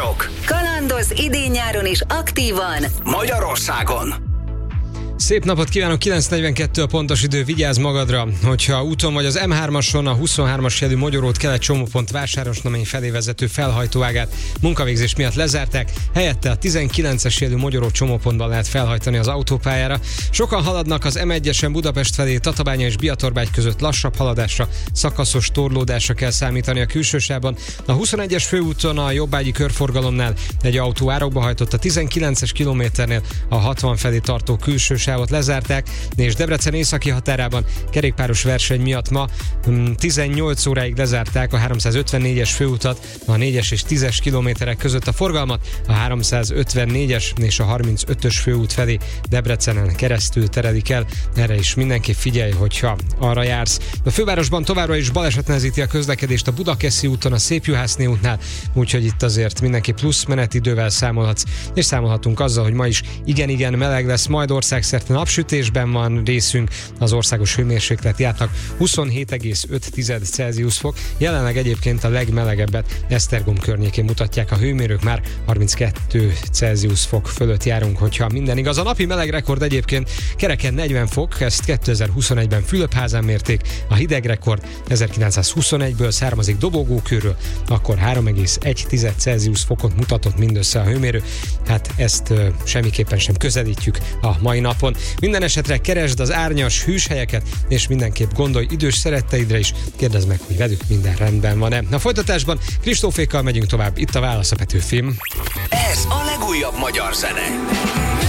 Sziasztok! Kalandoz idén-nyáron is aktívan Magyarországon! Szép napot kívánok, 9:42 a pontos idő, vigyázz magadra, hogyha úton vagy az M3-ason a 23-as jelű Mogyorót Kelet csomópont Vásárosnamény felé vezető felhajtóágát munkavégzés miatt lezárták, helyette a 19-es jelű Mogyoró csomópontban lehet felhajtani az autópályára. Sokan haladnak az M1-esen Budapest felé, Tatabánya és Biatorbágy között lassabb haladásra, szakaszos torlódásra kell számítani a külsősávban. A 21-es főúton a jobbágyi körforgalomnál egy autó árokba hajtott, a 19-es kilométernél a 60 felé tartó külső sávot lezárták, és Debrecen északi határában kerékpáros verseny miatt ma 18 óráig lezárták a 354-es főutat, a 4-es és 10-es kilométerek között a forgalmat, a 354-es és a 35-ös főút felé Debrecenen keresztül terelik el. Erre is mindenképp figyelj, hogyha arra jársz. A fővárosban továbbra is baleset nehezíti a közlekedést a Budakeszi úton, a Szépjuhászné útnál, úgyhogy itt azért mindenki plusz menetidővel számolhatsz, és számolhatunk azzal, hogy ma is igen meleg lesz, majd országszerte napsütésben van részünk, az országos hőmérséklet jártak 27,5 Celsius fok, jelenleg egyébként a legmelegebbet Esztergom környékén mutatják a hőmérők, már 32 Celsius fok fölött járunk, hogyha minden igaz. A napi meleg rekord egyébként kereken 40 fok, ezt 2021-ben Fülöpházán mérték, a hideg rekord 1921-ből származik Dobogókőről, akkor 3,1 Celsius fokot mutatott mindössze a hőmérő, hát ezt semmiképpen sem közelítjük a mai napon. Minden esetre keresd az árnyas, hűs helyeket, és mindenképp gondolj idős szeretteidre is, kérdezd meg, hogy velük minden rendben van-e. A folytatásban Kristófékkal megyünk tovább, itt a Válasz a Petőfim. Ez a legújabb magyar zene.